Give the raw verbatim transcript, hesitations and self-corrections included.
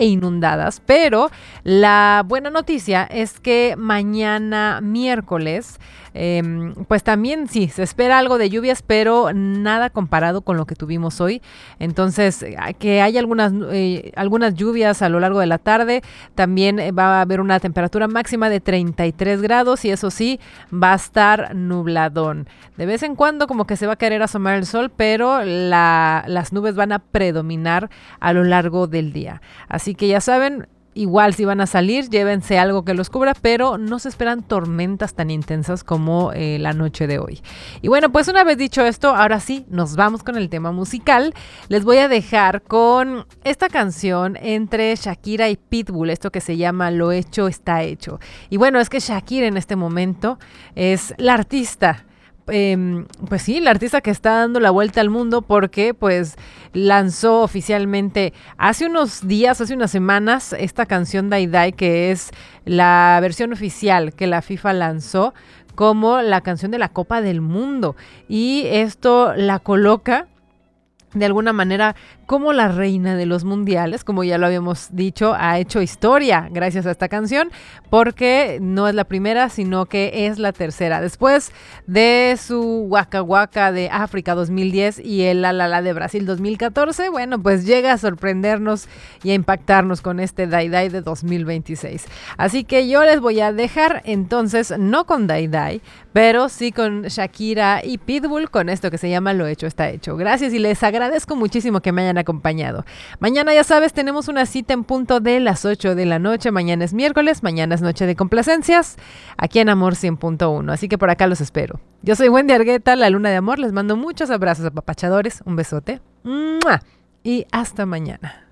e inundadas, pero la buena noticia es que mañana miércoles Eh, pues también sí, se espera algo de lluvias, pero nada comparado con lo que tuvimos hoy. Entonces, que hay algunas, eh, algunas lluvias a lo largo de la tarde. También va a haber una temperatura máxima de treinta y tres grados y eso sí, va a estar nubladón. De vez en cuando como que se va a querer asomar el sol, pero la, las nubes van a predominar a lo largo del día. Así que ya saben, igual si van a salir, llévense algo que los cubra, pero no se esperan tormentas tan intensas como eh, la noche de hoy. Y bueno, pues una vez dicho esto, ahora sí, nos vamos con el tema musical. Les voy a dejar con esta canción entre Shakira y Pitbull, esto que se llama Lo hecho está hecho. Y bueno, es que Shakira en este momento es la artista. Eh, pues sí, la artista que está dando la vuelta al mundo porque pues lanzó oficialmente hace unos días, hace unas semanas, esta canción Die Die, que es la versión oficial que la FIFA lanzó como la canción de la Copa del Mundo, y esto la coloca de alguna manera como la reina de los mundiales, como ya lo habíamos dicho, ha hecho historia gracias a esta canción, porque no es la primera, sino que es la tercera. Después de su Waka Waka de África dos mil diez y el La La La de Brasil dos mil catorce, bueno, pues llega a sorprendernos y a impactarnos con este Die Die de dos mil veintiséis. Así que yo les voy a dejar entonces, no con Die Die, pero sí con Shakira y Pitbull, con esto que se llama Lo hecho está hecho. Gracias y les agradezco muchísimo que me hayan acompañado. Mañana, ya sabes, tenemos una cita en punto de las ocho de la noche. Mañana es miércoles, mañana es noche de complacencias, aquí en Amor cien punto uno. Así que por acá los espero. Yo soy Wendy Argueta, la Luna de Amor. Les mando muchos abrazos apapachadores, un besote. ¡Mua! Y hasta mañana.